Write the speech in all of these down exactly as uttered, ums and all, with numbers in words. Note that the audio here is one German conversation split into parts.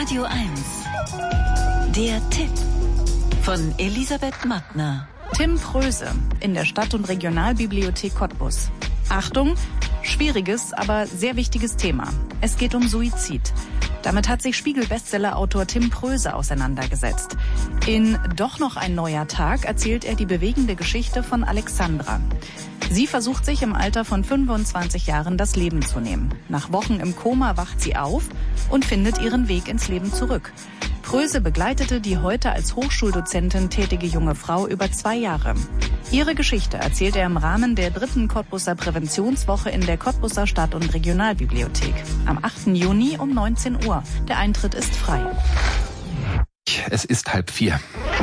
Radio eins. Der Tipp von Elisabeth Mattner. Tim Pröse in der Stadt- und Regionalbibliothek Cottbus. Achtung, schwieriges, aber sehr wichtiges Thema. Es geht um Suizid. Damit hat sich Spiegel-Bestseller-Autor Tim Pröse auseinandergesetzt. In Doch noch ein neuer Tag erzählt er die bewegende Geschichte von Alexandra. Sie versucht sich im Alter von fünfundzwanzig Jahren das Leben zu nehmen. Nach Wochen im Koma wacht sie auf und findet ihren Weg ins Leben zurück. Pröse begleitete die heute als Hochschuldozentin tätige junge Frau über zwei Jahre. Ihre Geschichte erzählt er im Rahmen der dritten Cottbuser Präventionswoche in der Cottbuser Stadt- und Regionalbibliothek. Am achten Juni um neunzehn Uhr. Der Eintritt ist frei. Es ist halb vier.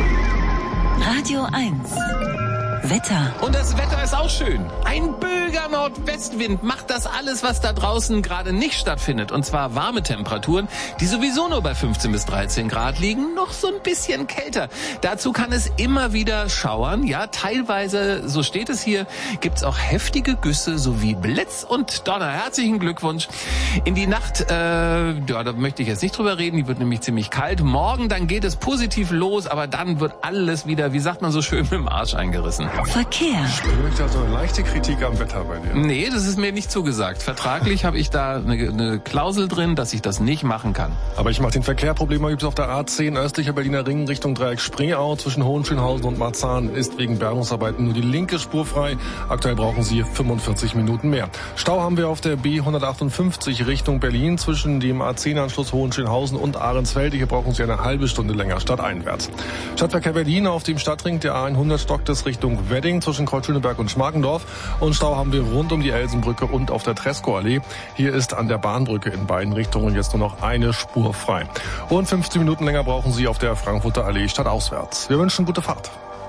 Radio eins. Wetter. Und das Wetter ist auch schön. Ein böiger Nordwestwind macht das alles, was da draußen gerade nicht stattfindet. Und zwar warme Temperaturen, die sowieso nur bei fünfzehn bis dreizehn Grad liegen, noch so ein bisschen kälter. Dazu kann es immer wieder schauern. Ja, teilweise, so steht es hier, gibt's auch heftige Güsse sowie Blitz und Donner. Herzlichen Glückwunsch. In die Nacht, äh, ja, da möchte ich jetzt nicht drüber reden, die wird nämlich ziemlich kalt. Morgen, dann geht es positiv los, aber dann wird alles wieder, wie sagt man so schön, mit dem Arsch eingerissen. Verkehr. Ich möchte also eine leichte Kritik am Wetter bei dir. Nee, das ist mir nicht zugesagt. Vertraglich habe ich da eine, eine Klausel drin, dass ich das nicht machen kann. Aber ich mache den Verkehrproblem gibt es auf der A zehn östlicher Berliner Ring Richtung Dreieck Spreeau zwischen Hohenschönhausen und Marzahn ist wegen Bergungsarbeiten nur die linke Spur frei. Aktuell brauchen Sie fünfundvierzig Minuten mehr. Stau haben wir auf der B hundertachtundfünfzig Richtung Berlin zwischen dem A zehn Anschluss Hohenschönhausen und Ahrensfelde. Hier brauchen Sie eine halbe Stunde länger stadteinwärts. Stadtverkehr Berlin auf dem Stadtring der A hundert stockt es Richtung Wedding zwischen Kreuzschöneberg und Schmargendorf. Und Stau haben wir rund um die Elsenbrücke und auf der Tresco-Allee. Hier ist an der Bahnbrücke in beiden Richtungen jetzt nur noch eine Spur frei. Und fünfzehn Minuten länger brauchen Sie auf der Frankfurter Allee stadtauswärts. Wir wünschen gute Fahrt.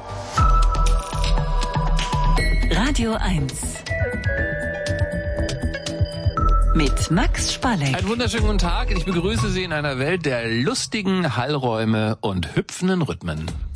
Radio eins. Mit Max Spalleck. Einen wunderschönen guten Tag. Ich begrüße Sie in einer Welt der lustigen Hallräume und hüpfenden Rhythmen.